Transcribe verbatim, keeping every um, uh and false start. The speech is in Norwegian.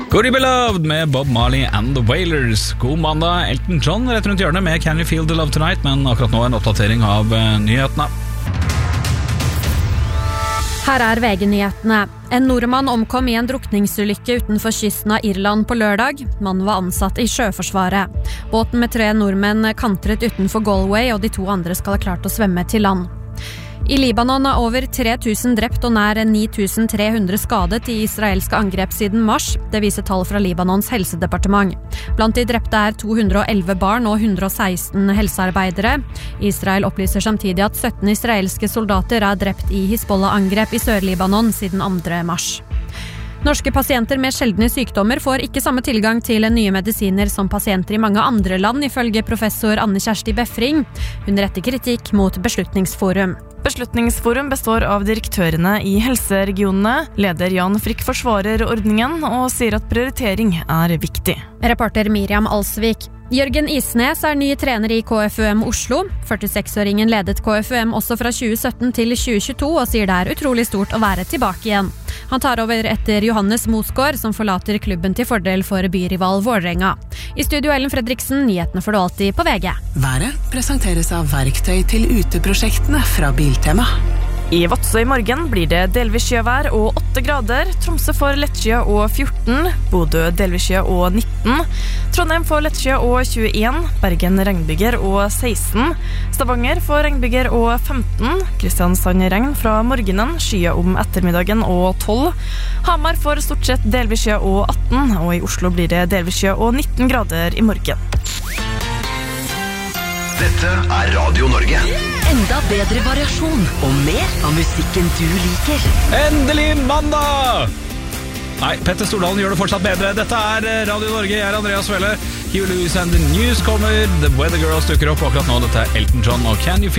Could You Be Loved med Bob Marley and the Wailers. God mandag, Elton John rett rundt hjørnet med Can You Feel the Love Tonight, men akkurat nå en oppdatering av uh, nyhetene. Her er V G-nyhetene. En nordmann omkom i en drukningsulykke utenfor kysten av Irland på lørdag. Mannen var ansatt i Sjøforsvaret. Båten med tre nordmenn kantret utenfor Galway, og de to andre skal ha klart å svømme til land. I Libanon er over tre tusen drept og nær ni tusen tre hundre skadet i israelske angrep siden mars. Det viser tall fra Libanons helsedepartement. Blant de drepte er to hundre og elleve barn og hundre og seksten helsearbeidere. Israel opplyser samtidig at sytten israelske soldater er drept i Hizbollah-angrep i Sør-Libanon siden andre mars. Norske pasienter med sjeldne sykdommer får ikke samme tilgang til nye medisiner som pasienter i mange andre land, ifølge professor Anne Kjersti Befring. Hun retter kritikk mot Beslutningsforum. Beslutningsforum består av direktørene i helseregionene. Leder Jan Frikk forsvarer ordningen og sier at prioritering er viktig. Reporter Miriam Alsvik. Jørgen Isnes er ny trener i K F U M Oslo. førtiseks-åringen ledet K F U M også fra tjue sytten til tjue tjueto og sier det er utrolig stort å være tilbake igjen. Han tar over etter Johannes Mosgaard, som forlater klubben til fordel for byrival Vålerenga. I studio Ellen Fredriksen, nyhetene får du alltid på V G. Været presenteres av verktøy til uteprosjektene fra Biltema. I Vadsø i morgen blir det delvis sjøvær og åtte grader. Tromsø får lettskyet og fjorten. Bodø delvis sjø og nitten. Trondheim får lettskyet og tjueen. Bergen regnbyger og seksten. Stavanger får regnbyger og femten. Kristiansand regn fra morgenen. Skyet om ettermiddagen og tolv. Hamar får stort sett delvis sjø og atten. Og i Oslo blir det delvis sjø og nitten grader i morgen. Dette er Radio Norge. Enda bedre variasjon og mer av musikken du liker. Endelig mandag! Nei, Petter Stordalen gjør det fortsatt bedre. Dette er Radio Norge, jeg er Andreas Velle. Hugh Lewis and the News kommer. The Weather Girls dukker opp akkurat nå. Dette er Elton John og Can You Feel